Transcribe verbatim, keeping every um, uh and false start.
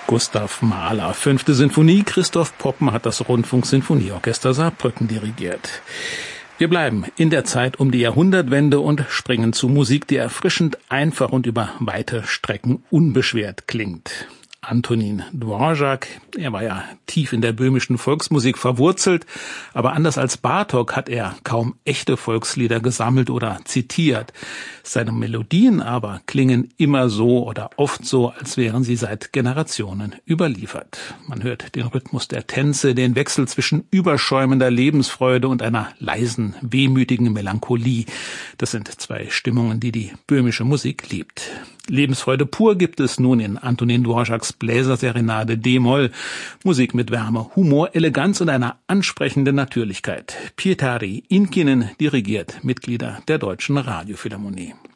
Gustav Mahler, fünfte Sinfonie. Christoph Poppen hat das Rundfunksinfonieorchester Saarbrücken dirigiert. Wir bleiben in der Zeit um die Jahrhundertwende und springen zu Musik, die erfrischend einfach und über weite Strecken unbeschwert klingt. Antonín Dvořák, er war ja tief in der böhmischen Volksmusik verwurzelt, aber anders als Bartók hat er kaum echte Volkslieder gesammelt oder zitiert. Seine Melodien aber klingen immer so oder oft so, als wären sie seit Generationen überliefert. Man hört den Rhythmus der Tänze, den Wechsel zwischen überschäumender Lebensfreude und einer leisen, wehmütigen Melancholie. Das sind zwei Stimmungen, die die böhmische Musik liebt. Lebensfreude pur gibt es nun in Antonín Dvořáks Bläserserenade D-Moll. Musik mit Wärme, Humor, Eleganz und einer ansprechenden Natürlichkeit. Pietari Inkinen dirigiert Mitglieder der Deutschen Radiophilharmonie.